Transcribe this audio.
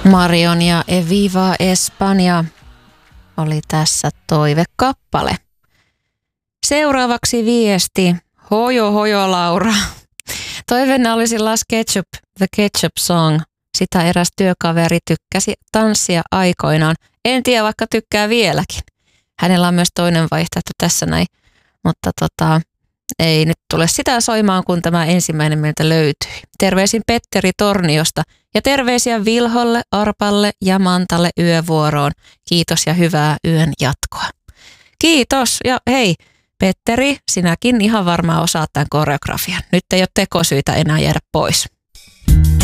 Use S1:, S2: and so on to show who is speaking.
S1: Marion ja Eviva Espanja oli tässä toivekappale. Seuraavaksi viesti. Hojo, hojo, Laura. Toiveena olisi Last Ketchup, The Ketchup Song. Sitä eräs työkaveri tykkäsi tanssia aikoinaan. En tiedä, vaikka tykkää vieläkin. Hänellä on myös toinen vaihtoehto tässä näin, mutta ei nyt tule sitä soimaan, kun tämä ensimmäinen meiltä löytyi. Terveisin Petteri Torniosta ja terveisiä Vilholle, Arpalle ja Mantalle yövuoroon. Kiitos ja hyvää yön jatkoa. Kiitos ja hei Petteri, sinäkin ihan varmaan osaat tämän koreografian. Nyt ei ole tekosyitä enää jäädä pois.